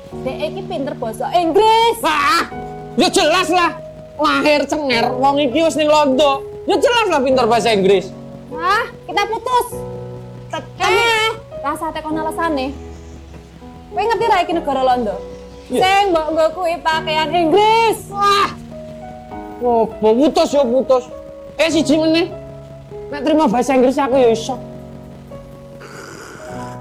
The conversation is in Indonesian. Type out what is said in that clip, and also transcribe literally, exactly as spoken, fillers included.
Dek iki pinter bahasa Inggris. Wah, ya jelas lah. Lahir cenger, wong iki wis ning Londo. Ya jelas lah pinter bahasa Inggris. Wah, kita putus. Eh, rasa tekon alasane. Kowe ngerti ra iki negara Londo? Iya. Sing mbok nggo kuwi pakaian Inggris. Wah. Oh, putus ya putus. Eh siji meneh. Nek terima bahasa Inggris aku ya iso.